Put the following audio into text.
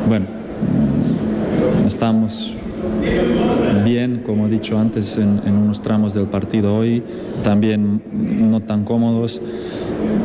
bueno, estamos bien, como he dicho antes, en unos tramos del partido hoy, también no tan cómodos.